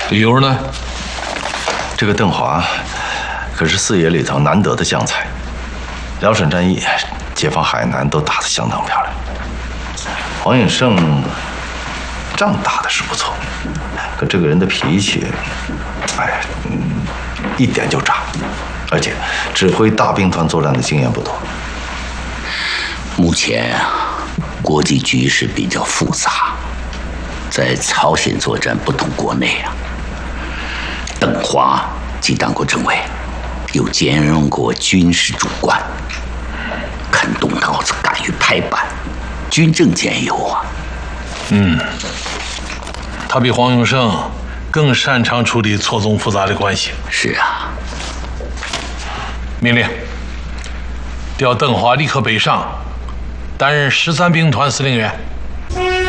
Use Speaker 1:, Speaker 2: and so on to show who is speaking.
Speaker 1: 理由呢？
Speaker 2: 这个邓华可是四野里头难得的将才，辽沈战役、解放海南都打得相当漂亮。黄允胜仗打的是不错，可这个人的脾气，一点就炸，而且指挥大兵团作战的经验不多。
Speaker 3: 目前国际局势比较复杂，在朝鲜作战不同国内啊。邓华既当过政委，又兼任过军事主官，肯动脑子，敢于拍板，军政兼有啊。
Speaker 1: 他比黄永胜更擅长处理错综复杂的关系。
Speaker 3: 是啊。
Speaker 1: 命令，调邓华立刻北上，担任13兵团司令员。